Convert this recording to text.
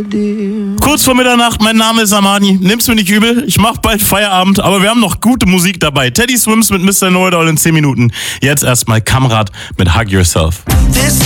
Kurz vor Mitternacht, mein Name ist Amani. Nimm's mir nicht übel, ich mach bald Feierabend, aber wir haben noch gute Musik dabei. Teddy Swims mit Mr. Know-It-All in 10 Minuten. Jetzt erstmal Kamrat mit Hug Yourself.